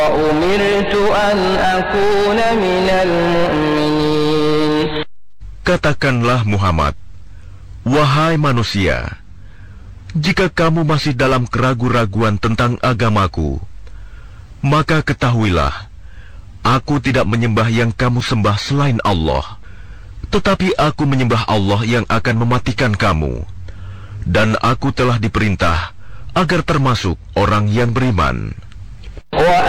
وأمرت أن أكون من المؤمنين. Katakanlah Muhammad, wahai manusia, jika kamu masih dalam keraguan-raguan tentang agamaku, maka ketahuilah, aku tidak menyembah yang kamu sembah selain Allah, tetapi aku menyembah Allah yang akan mematikan kamu, dan aku telah diperintah agar termasuk orang yang beriman.